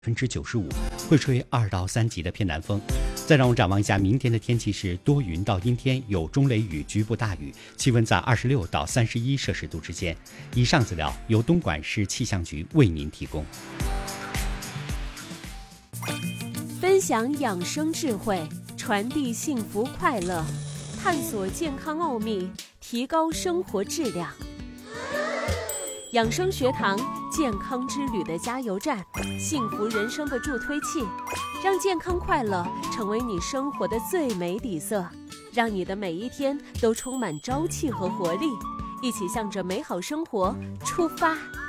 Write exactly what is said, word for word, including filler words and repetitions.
百分之九十五会吹二到三级的偏南风。再让我展望一下明天的天气是多云到阴天，有中雷雨，局部大雨，气温在二十六到三十一摄氏度之间。以上资料由东莞市气象局为您提供。 分享养生智慧，传递幸福快乐，探索健康奥秘，提高生活质量。养生学堂，健康之旅的加油站，幸福人生的助推器，让健康快乐成为你生活的最美底色，让你的每一天都充满朝气和活力，一起向着美好生活出发。